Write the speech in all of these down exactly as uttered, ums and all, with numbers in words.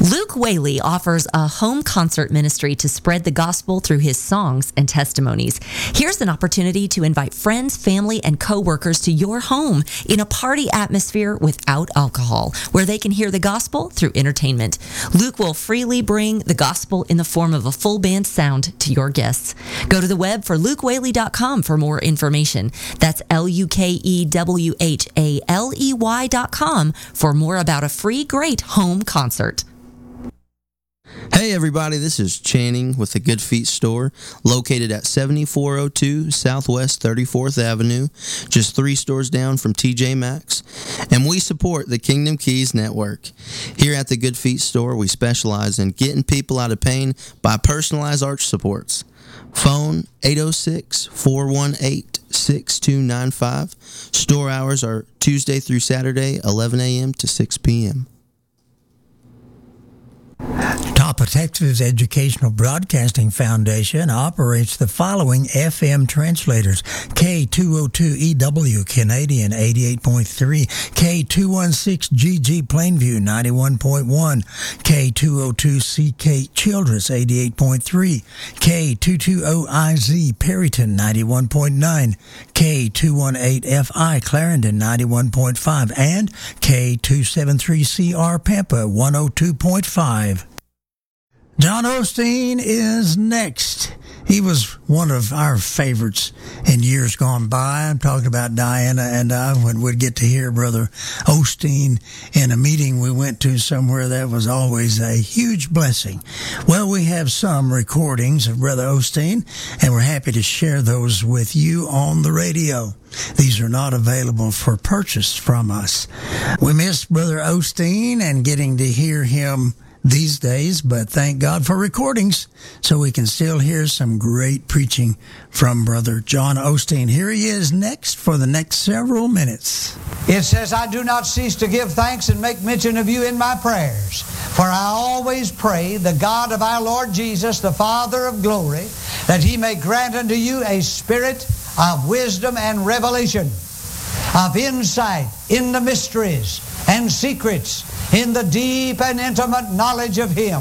Luke Whaley offers a home concert ministry to spread the gospel through his songs and testimonies. Here's an opportunity to invite friends, family, and co-workers to your home in a party atmosphere without alcohol, where they can hear the gospel through entertainment. Luke will freely bring the gospel in the form of a full band sound to your guests. Go to the web for luke whaley dot com for more information. That's L U K E W H A L E Y dot com for more about a free great home concert. Hey everybody, this is Channing with the Good Feet store, located at seventy-four oh two Southwest thirty-fourth Avenue, just three stores down from T J Maxx, and we support the Kingdom Keys Network. Here at the Good Feet store, we specialize in getting people out of pain by personalized arch supports. Phone eight oh six, four one eight, six two nine five. Store hours are Tuesday through Saturday, eleven a.m. to six p.m. Top of Texas Educational Broadcasting Foundation operates the following F M translators: K two oh two E W Canadian eighty-eight point three, K two sixteen G G Plainview ninety-one point one, K two oh two C K Childress eighty-eight point three, K two twenty I Z Perryton ninety-one point nine, K two eighteen F I Clarendon ninety-one point five, and K two seventy-three C R Pampa one oh two point five. John Osteen is next. He was one of our favorites in years gone by. I'm talking about Diana and I when we'd get to hear Brother Osteen in a meeting we went to somewhere. That was always a huge blessing. Well, we have some recordings of Brother Osteen, and we're happy to share those with you on the radio. These are not available for purchase from us. We miss Brother Osteen and getting to hear him these days, but thank God for recordings so we can still hear some great preaching from Brother John Osteen. Here he is next for the next several minutes. It says, I do not cease to give thanks and make mention of you in my prayers, for I always pray the God of our Lord Jesus, the Father of glory, that he may grant unto you a spirit of wisdom and revelation, of insight in the mysteries and secrets, in the deep and intimate knowledge of him,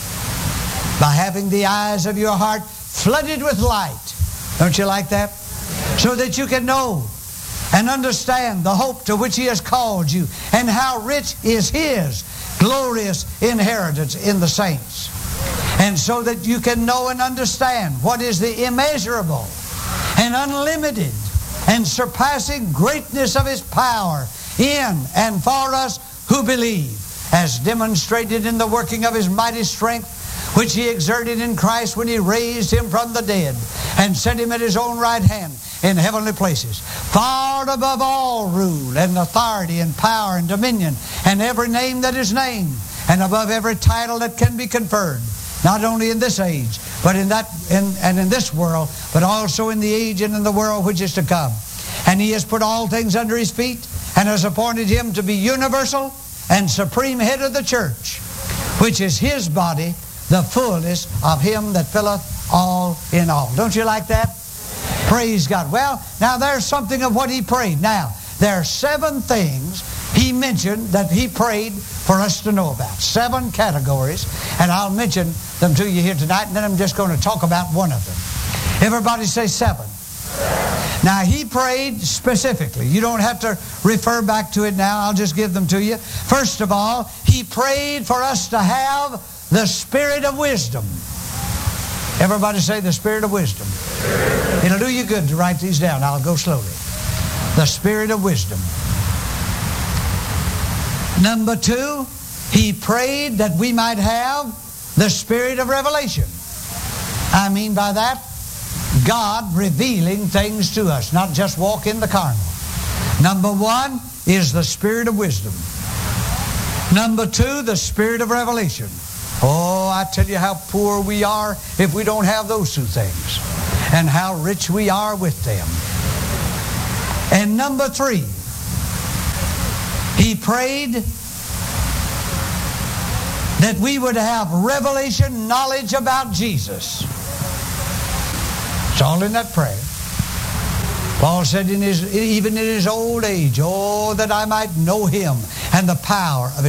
by having the eyes of your heart flooded with light. Don't you like that? So that you can know and understand the hope to which he has called you, and how rich is his glorious inheritance in the saints. And so that you can know and understand what is the immeasurable and unlimited and surpassing greatness of his power in and for us who believe, as demonstrated in the working of his mighty strength, which he exerted in Christ when he raised him from the dead and set him at his own right hand in heavenly places, far above all rule and authority and power and dominion and every name that is named, and above every title that can be conferred, not only in this age, but in that in, and in this world, but also in the age and in the world which is to come. And he has put all things under his feet, and has appointed him to be universal and supreme head of the church, which is his body, the fullness of him that filleth all in all. Don't you like that? Praise God. Well, now there's something of what he prayed. Now, there are seven things he mentioned that he prayed for us to know about. Seven categories, and I'll mention them to you here tonight, and then I'm just going to talk about one of them. Everybody say seven. Now, he prayed specifically. You don't have to refer back to it now. I'll just give them to you. First of all, he prayed for us to have the spirit of wisdom. Everybody say the spirit of wisdom. It'll do you good to write these down. I'll go slowly. The spirit of wisdom. Number two, he prayed that we might have the spirit of revelation. I mean by that, God revealing things to us, not just walk in the carnal. Number one is the spirit of wisdom. Number two, the spirit of revelation. Oh, I tell you how poor we are if we don't have those two things, and how rich we are with them. And number three, he prayed that we would have revelation knowledge about Jesus. It's all in that prayer. Paul said, in his, even in his old age, oh, that I might know him and the power of his